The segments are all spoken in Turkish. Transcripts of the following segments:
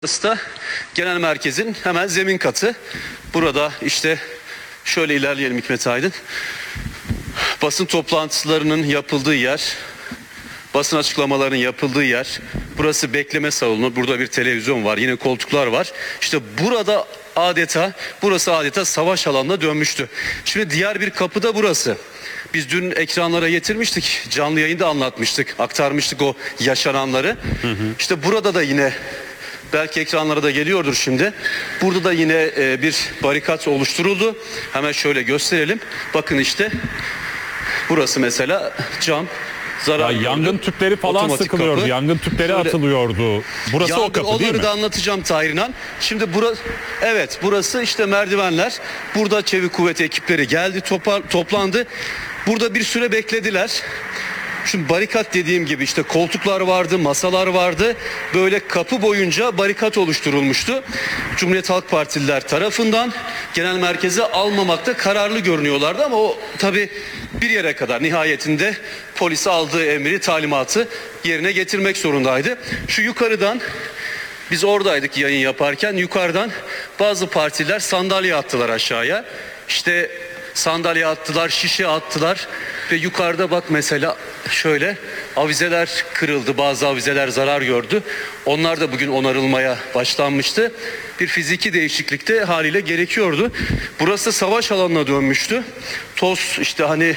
Burası da genel merkezin hemen zemin katı. Burada işte şöyle ilerleyelim Hikmet Aydın. Basın toplantılarının yapıldığı yer, basın açıklamalarının yapıldığı yer. Burası bekleme salonu. Burada bir televizyon var. Yine koltuklar var. İşte burası adeta savaş alanına dönmüştü. Şimdi diğer bir kapı da burası. Biz dün ekranlara getirmiştik. Canlı yayında anlatmıştık. Aktarmıştık o yaşananları. İşte burada da yine belki ekranlara da geliyordur şimdi. Burada da yine bir barikat oluşturuldu. Hemen şöyle gösterelim. Bakın işte burası mesela cam. Yangın tüpleri falan sıkılıyordu. Kapı. Yangın tüpleri atılıyordu. Burası o kapı değil mi? Onları da anlatacağım Tahir İnan. Şimdi burası işte merdivenler. Burada çevik kuvvet ekipleri geldi, toplandı. Burada bir süre beklediler. Şimdi barikat dediğim gibi işte koltuklar vardı, masalar vardı. Böyle kapı boyunca barikat oluşturulmuştu. Cumhuriyet Halk Partililer tarafından genel merkeze almamakta kararlı görünüyorlardı ama o tabii bir yere kadar nihayetinde polis aldığı emri, talimatı yerine getirmek zorundaydı. Şu yukarıdan biz oradaydık yayın yaparken, yukarıdan bazı partiler sandalye attılar aşağıya. İşte sandalye attılar, şişe attılar ve yukarıda bak mesela şöyle avizeler kırıldı, bazı avizeler zarar gördü. Onlar da bugün onarılmaya başlanmıştı. Bir fiziki değişiklik de haliyle gerekiyordu. Burası savaş alanına dönmüştü. Toz işte hani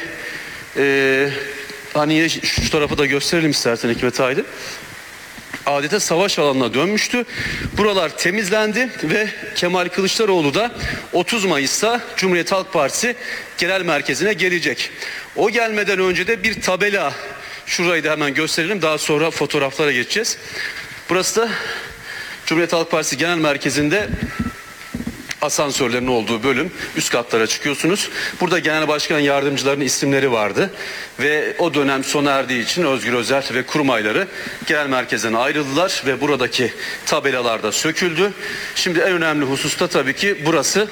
şu tarafı da gösterelim istersen Hikmet Aydın. Adeta savaş alanına dönmüştü. Buralar temizlendi ve Kemal Kılıçdaroğlu da 30 Mayıs'ta Cumhuriyet Halk Partisi genel merkezine gelecek. O gelmeden önce de bir tabela, şurayı da hemen gösterelim, daha sonra fotoğraflara geçeceğiz. Burası da Cumhuriyet Halk Partisi genel merkezinde asansörlerin olduğu bölüm. Üst katlara çıkıyorsunuz. Burada genel başkan yardımcılarının isimleri vardı. Ve o dönem sona erdiği için Özgür Özel ve kurmayları genel merkezden ayrıldılar ve buradaki tabelalar da söküldü. Şimdi en önemli husus da tabii ki burası.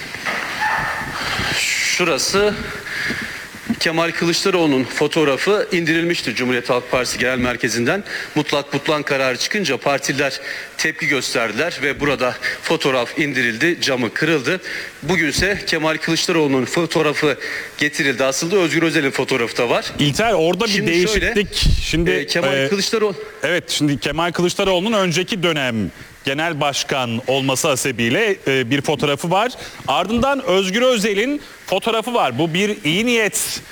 Şurası Kemal Kılıçdaroğlu'nun fotoğrafı indirilmişti Cumhuriyet Halk Partisi Genel Merkezi'nden. Mutlak butlan kararı çıkınca partililer tepki gösterdiler ve burada fotoğraf indirildi, camı kırıldı. Bugünse Kemal Kılıçdaroğlu'nun fotoğrafı getirildi. Aslında Özgür Özel'in fotoğrafı da var. İlter, orada bir değişiklik. Şimdi Kemal Kılıçdaroğlu. Evet, şimdi Kemal Kılıçdaroğlu'nun önceki dönem genel başkan olması hasebiyle bir fotoğrafı var. Ardından Özgür Özel'in fotoğrafı var. Bu bir iyi niyet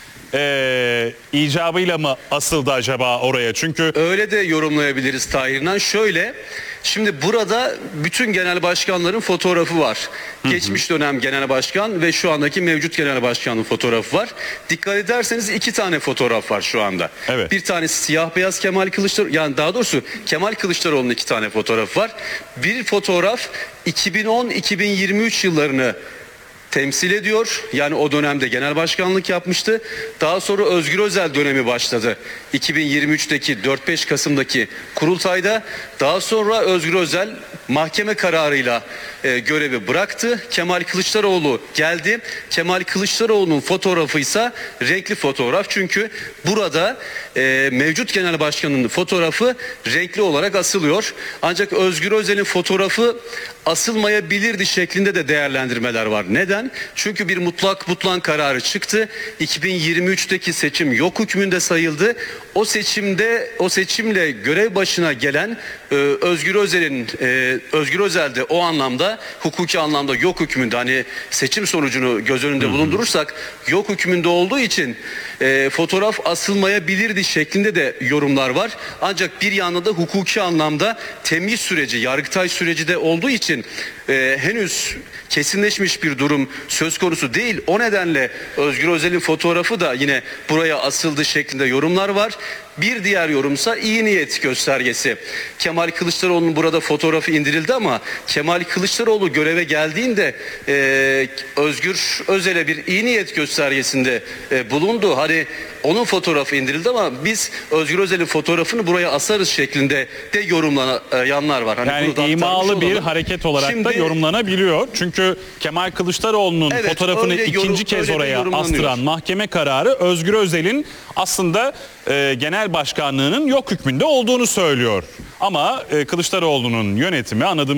icabıyla mı asıldı acaba oraya? Çünkü öyle de yorumlayabiliriz Tahir'den. Şöyle, şimdi burada bütün genel başkanların fotoğrafı var. Geçmiş dönem genel başkan ve şu andaki mevcut genel başkanın fotoğrafı var. Dikkat ederseniz 2 tane fotoğraf var şu anda. Evet. Bir tanesi siyah beyaz Kemal Kılıçdaroğlu, yani daha doğrusu Kemal Kılıçdaroğlu'nun 2 tane fotoğrafı var. Bir fotoğraf 2010-2023 yıllarını temsil ediyor. Yani o dönemde genel başkanlık yapmıştı. Daha sonra Özgür Özel dönemi başladı. 2023'teki 4-5 Kasım'daki kurultayda. Daha sonra Özgür Özel mahkeme kararıyla görevi bıraktı. Kemal Kılıçdaroğlu geldi. Kemal Kılıçdaroğlu'nun fotoğrafı ise renkli fotoğraf. Çünkü burada mevcut genel başkanının fotoğrafı renkli olarak asılıyor. Ancak Özgür Özel'in fotoğrafı asılmayabilirdi şeklinde de değerlendirmeler var. Neden? Çünkü bir mutlak butlan kararı çıktı. 2023'teki seçim yok hükmünde sayıldı. O seçimle görev başına gelen Özgür Özel de o anlamda, hukuki anlamda yok hükmünde, hani seçim sonucunu göz önünde bulundurursak yok hükmünde olduğu için fotoğraf asılmayabilirdi şeklinde de yorumlar var. Ancak bir yanda da hukuki anlamda temyiz süreci, yargıtay süreci de olduğu için henüz kesinleşmiş bir durum söz konusu değil. O nedenle Özgür Özel'in fotoğrafı da yine buraya asıldı şeklinde yorumlar var. Bir diğer yorumsa iyi niyet göstergesi. Kemal Kılıçdaroğlu'nun burada fotoğrafı indirildi ama Kemal Kılıçdaroğlu göreve geldiğinde Özgür Özel'e bir iyi niyet göstergesinde bulundu. Hani onun fotoğrafı indirildi ama biz Özgür Özel'in fotoğrafını buraya asarız şeklinde de yorumlayanlar var. Hani yani imalı bir hareket olarak da yorumlanabiliyor. Çünkü Kemal Kılıçdaroğlu'nun fotoğrafını ikinci kez oraya astıran mahkeme kararı Özgür Özel'in aslında genel genel başkanlığının yok hükmünde olduğunu söylüyor. Ama Kılıçdaroğlu'nun yönetimi anladığım